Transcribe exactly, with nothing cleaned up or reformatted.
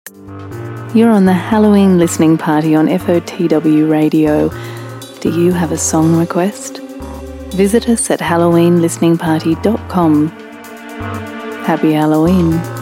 You're on the Halloween listening party on F O T W Radio. Do you have a song request? Visit us at halloween listening party dot com. Happy Halloween.